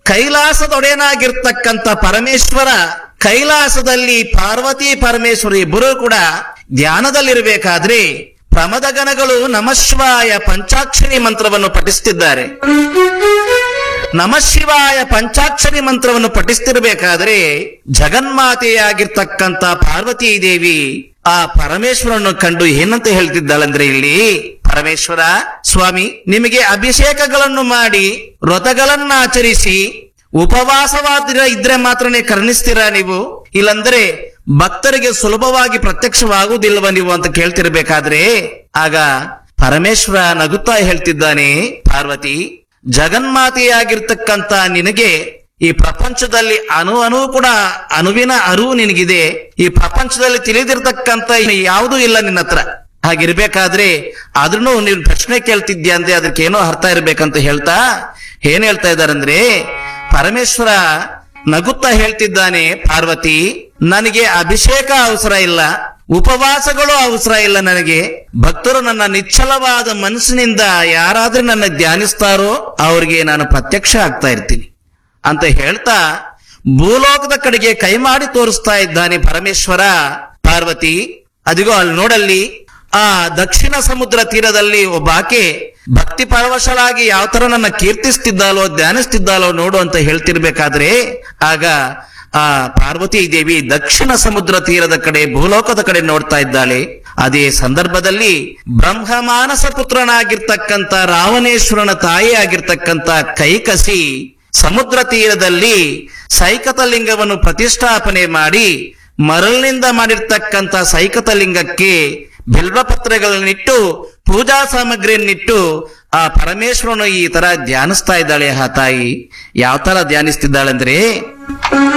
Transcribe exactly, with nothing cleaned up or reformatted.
ಕೈಲಾಸದೊಡೆಯನಾಗಿರ್ತಕ್ಕಂಥ ಪರಮೇಶ್ವರ ಕೈಲಾಸದಲ್ಲಿ ಪಾರ್ವತಿ ಪರಮೇಶ್ವರ ಇಬ್ಬರೂ ಕೂಡ ಧ್ಯಾನದಲ್ಲಿರಬೇಕಾದ್ರೆ ಪ್ರಮದಗಣಗಳು ನಮಃಶಿವಾಯ ಪಂಚಾಕ್ಷರಿ ಮಂತ್ರವನ್ನು ಪಠಿಸುತ್ತಿದ್ದಾರೆ. ನಮಃಶಿವಾಯ ಪಂಚಾಕ್ಷರಿ ಮಂತ್ರವನ್ನು ಪಠಿಸ್ತಿರ್ಬೇಕಾದ್ರೆ ಜಗನ್ಮಾತೆಯಾಗಿರ್ತಕ್ಕಂಥ ಪಾರ್ವತೀ ದೇವಿ ಆ ಪರಮೇಶ್ವರನ್ನು ಕಂಡು ಏನಂತ ಹೇಳ್ತಿದ್ದಾಳಂದ್ರೆ, ಇಲ್ಲಿ ಪರಮೇಶ್ವರ ಸ್ವಾಮಿ, ನಿಮಗೆ ಅಭಿಷೇಕಗಳನ್ನು ಮಾಡಿ ವ್ರತಗಳನ್ನ ಆಚರಿಸಿ ಉಪವಾಸವಾದ ಇದ್ರೆ ಮಾತ್ರನೇ ಕರುಣಿಸ್ತೀರಾ ನೀವು, ಇಲ್ಲಂದ್ರೆ ಭಕ್ತರಿಗೆ ಸುಲಭವಾಗಿ ಪ್ರತ್ಯಕ್ಷವಾಗುವುದಿಲ್ವ ನೀವು ಅಂತ ಕೇಳ್ತಿರ್ಬೇಕಾದ್ರೆ ಆಗ ಪರಮೇಶ್ವರ ನಗುತ್ತಾ ಹೇಳ್ತಿದ್ದಾನೆ, ಪಾರ್ವತಿ, ಜಗನ್ಮಾತೆಯಾಗಿರ್ತಕ್ಕಂಥ ನಿನಗೆ ಈ ಪ್ರಪಂಚದಲ್ಲಿ ಅಣು ಅಣು ಕೂಡ ಅಣುವಿನ ಅರಿವು ನಿನಗಿದೆ. ಈ ಪ್ರಪಂಚದಲ್ಲಿ ತಿಳಿದಿರ್ತಕ್ಕಂಥ ಯಾವುದೂ ಇಲ್ಲ ನಿನ್ನ ಹತ್ರ. ಹಾಗಿರ್ಬೇಕಾದ್ರೆ ಆದ್ರೂ ನೀನು ಪ್ರಶ್ನೆ ಕೇಳ್ತಿದ್ಯಾ ಅಂದ್ರೆ ಅದಕ್ಕೆ ಏನೋ ಅರ್ಥ ಇರ್ಬೇಕಂತ ಹೇಳ್ತಾ ಏನ್ ಹೇಳ್ತಾ ಇದ್ದಾರಂದ್ರೆ, ಪರಮೇಶ್ವರ ನಗುತ್ತಾ ಹೇಳ್ತಿದ್ದಾನೆ, ಪಾರ್ವತಿ, ನನಗೆ ಅಭಿಷೇಕ ಅವಸರ ಇಲ್ಲ, ಉಪವಾಸಗಳು ಅವಸರ ಇಲ್ಲ. ನನಗೆ ಭಕ್ತರು ನನ್ನ ನಿಶ್ಚಲವಾದ ಮನಸ್ಸಿನಿಂದ ಯಾರಾದ್ರೂ ನನ್ನ ಧ್ಯಾನಿಸ್ತಾರೋ ಅವ್ರಿಗೆ ನಾನು ಪ್ರತ್ಯಕ್ಷ ಆಗ್ತಾ ಇರ್ತೀನಿ ಅಂತ ಹೇಳ್ತಾ ಭೂಲೋಕದ ಕಡೆಗೆ ಕೈ ಮಾಡಿ ತೋರಿಸ್ತಾ ಇದ್ದಾನೆ ಪರಮೇಶ್ವರ. ಪಾರ್ವತಿ, ಅದಿಗೋ ಅಲ್ಲಿ ನೋಡಲ್ಲಿ ಆ ದಕ್ಷಿಣ ಸಮುದ್ರ ತೀರದಲ್ಲಿ ಒಬ್ಬ ಆಕೆ ಭಕ್ತಿ ಪರವಶಳಾಗಿ ಯಾವ ತರ ನನ್ನ ಕೀರ್ತಿಸ್ತಿದ್ದಾಲೋ ಧ್ಯಾನಿಸ್ತಿದ್ದಾಲೋ ನೋಡು ಅಂತ ಹೇಳ್ತಿರ್ಬೇಕಾದ್ರೆ ಆಗ ಆ ಪಾರ್ವತಿ ದೇವಿ ದಕ್ಷಿಣ ಸಮುದ್ರ ತೀರದ ಕಡೆ ಭೂಲೋಕದ ಕಡೆ ನೋಡ್ತಾ ಇದ್ದಾಳೆ. ಅದೇ ಸಂದರ್ಭದಲ್ಲಿ ಬ್ರಹ್ಮಮಾನಸ ಪುತ್ರನಾಗಿರ್ತಕ್ಕಂಥ ರಾವಣೇಶ್ವರನ ತಾಯಿ ಆಗಿರ್ತಕ್ಕಂಥ ಕೈಕಸಿ ಸಮುದ್ರ ತೀರದಲ್ಲಿ ಸೈಕತ ಲಿಂಗವನ್ನು ಪ್ರತಿಷ್ಠಾಪನೆ ಮಾಡಿ ಮರಳಿನಿಂದ ಮಾಡಿರ್ತಕ್ಕಂಥ ಸೈಕತ ಲಿಂಗಕ್ಕೆ ಬಿಲ್ವಪತ್ರೆಗಳನ್ನಿಟ್ಟು ಪೂಜಾ ಸಾಮಗ್ರಿಯನ್ನಿಟ್ಟು ಆ ಪರಮೇಶ್ವರನು ಈ ತರ ಧ್ಯಾನಿಸ್ತಾ ಇದ್ದಾಳೆ. ಆ ತಾಯಿ ಯಾವ ತರ ಧ್ಯಾನಿಸ್ತಿದ್ದಾಳಂದ್ರೆ,